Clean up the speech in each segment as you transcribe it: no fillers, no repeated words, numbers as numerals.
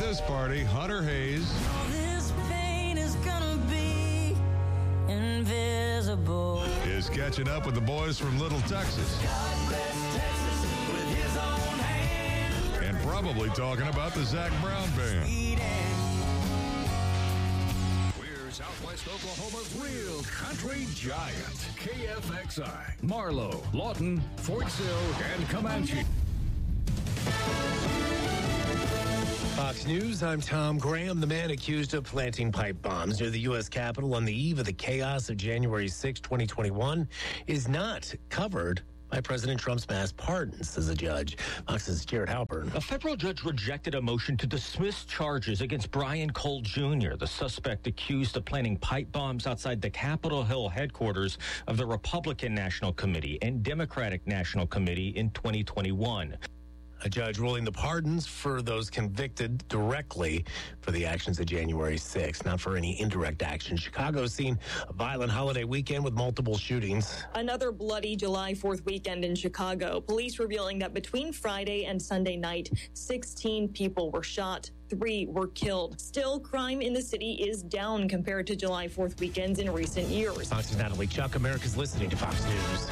this party, Hunter Hayes. All this pain is gonna be invisible. Is catching up with the boys from Little Texas. God bless Texas with his own hand. And probably talking about the Zac Brown Band. We're Southwest Oklahoma's real country giant. KFXI, Marlow, Lawton, Fort Sill, and Comanche. Fox News, I'm Tom Graham. The man accused of planting pipe bombs near the U.S. Capitol on the eve of the chaos of January 6, 2021, is not covered by President Trump's mass pardon, says a judge. Fox's Jared Halpern. A federal judge rejected a motion to dismiss charges against Brian Cole Jr., the suspect accused of planting pipe bombs outside the Capitol Hill headquarters of the Republican National Committee and Democratic National Committee in 2021. A judge ruling the pardons for those convicted directly for the actions of January 6th, not for any indirect action. Chicago's seen a violent holiday weekend with multiple shootings. Another bloody July 4th weekend in Chicago. Police revealing that between Friday and Sunday night, 16 people were shot. 3 were killed. Still, crime in the city is down compared to July 4th weekends in recent years. Fox's Natalie Chuck. America's listening to Fox News.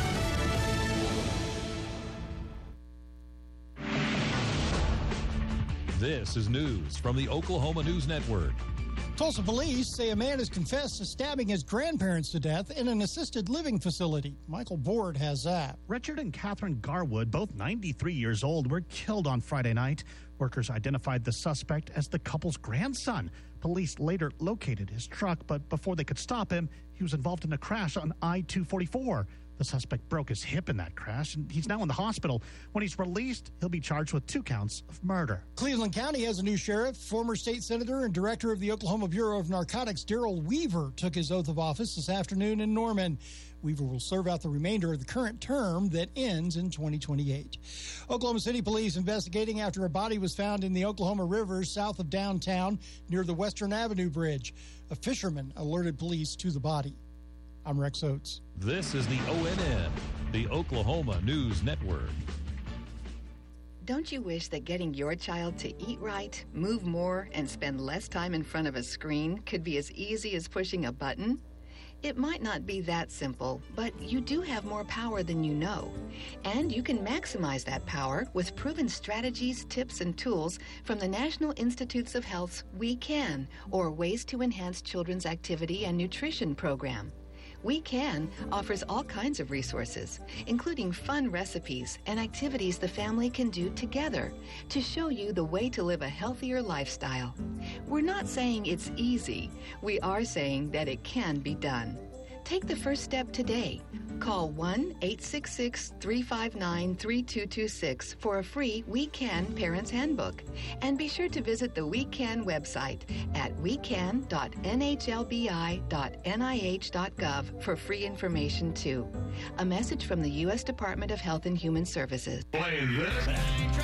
This is news from the Oklahoma News Network. Tulsa police say a man has confessed to stabbing his grandparents to death in an assisted living facility. Michael Board has that. Richard and Catherine Garwood, both 93 years old, were killed on Friday night. Workers identified the suspect as the couple's grandson. Police later located his truck, but before they could stop him, he was involved in a crash on I-244. The suspect broke his hip in that crash, and he's now in the hospital. When he's released, he'll be charged with 2 counts of murder. Cleveland County has a new sheriff. Former state senator and director of the Oklahoma Bureau of Narcotics, Darrell Weaver, took his oath of office this afternoon in Norman. Weaver will serve out the remainder of the current term that ends in 2028. Oklahoma City police investigating after a body was found in the Oklahoma River south of downtown near the Western Avenue Bridge. A fisherman alerted police to the body. I'm Rex Oates. This is the ONN, the Oklahoma News Network. Don't you wish that getting your child to eat right, move more, and spend less time in front of a screen could be as easy as pushing a button? It might not be that simple, but you do have more power than you know. And you can maximize that power with proven strategies, tips, and tools from the National Institutes of Health's We Can, or Ways to Enhance Children's Activity and Nutrition program. We Can offers all kinds of resources, including fun recipes and activities the family can do together to show you the way to live a healthier lifestyle. We're not saying it's easy. We are saying that it can be done. Take the first step today. Call 1-866-359-3226 for a free We Can Parents Handbook. And be sure to visit the We Can website at wecan.nhlbi.nih.gov for free information, too. A message from the U.S. Department of Health and Human Services. Playing this.